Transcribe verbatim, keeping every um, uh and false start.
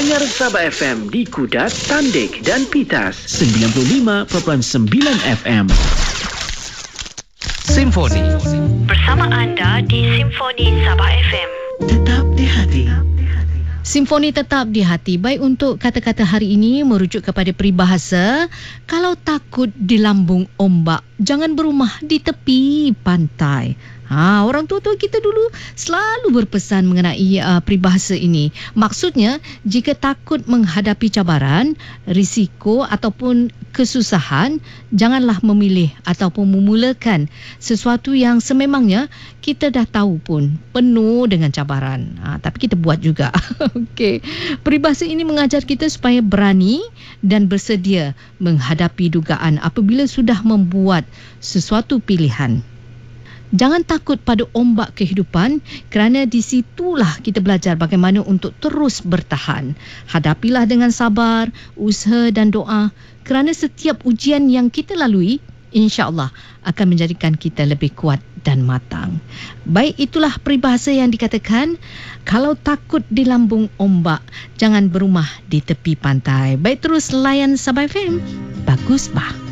Dengar Sabah F M di Kudat, Tandik dan Pitas sembilan puluh lima perpuluhan sembilan F M. Simfoni bersama anda di Simfoni Sabah F M. Tetap di hati. Simfoni tetap di hati. Baik, untuk kata-kata hari ini merujuk kepada peribahasa, kalau takut di lambung ombak, jangan berumah di tepi pantai. Ha, orang tua-tua kita dulu selalu berpesan mengenai uh, peribahasa ini. Maksudnya, jika takut menghadapi cabaran, risiko ataupun kesusahan, janganlah memilih ataupun memulakan sesuatu yang sememangnya kita dah tahu pun penuh dengan cabaran. Ha, tapi kita buat juga. Okey. Peribahasa ini mengajar kita supaya berani dan bersedia menghadapi dugaan apabila sudah membuat sesuatu pilihan. Jangan takut pada ombak kehidupan, kerana di situlah kita belajar bagaimana untuk terus bertahan. Hadapilah dengan sabar, usaha dan doa, kerana setiap ujian yang kita lalui, insya-Allah akan menjadikan kita lebih kuat dan matang. Baik, itulah peribahasa yang dikatakan, kalau takut di lambung ombak, jangan berumah di tepi pantai. Baik, terus layan Sabah F M. Bagus bah.